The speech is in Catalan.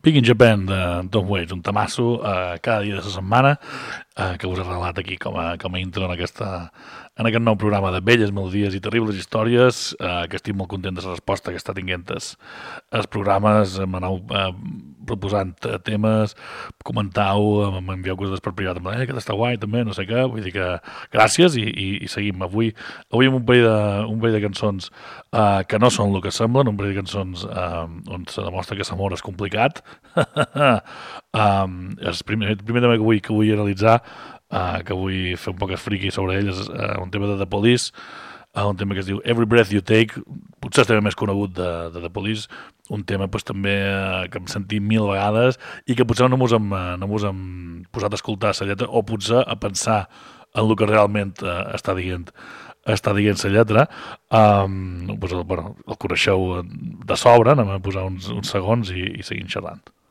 Big in Japan de Tom Waits, un tamasso cada dia de la setmana que us he regalat aquí com a intro en aquest nou programa de belles melodies i terribles històries que estic molt content de la resposta que està tinguent els programes. M'aneu proposant temes, comentau, m'envieu coses per privat, que està guai també, no sé què, vull dir que gràcies i seguim. Avui amb un parell de cançons que no són el que semblen, un parell de cançons on se demostra que l'amor és complicat. El primer tema que vull analitzar, que vull fer un poc friqui sobre ell, és un tema de The Police, un tema que es diu Every Breath You Take, potser el tema més conegut de The Police, un tema pues, també que hem sentit 1000 vegades i que potser no mos hem posat a escoltar la lletra o potser a pensar en el que realment està dient la lletra. Pues, el coneixeu de sobre, anem a posar uns segons i seguim xerrant.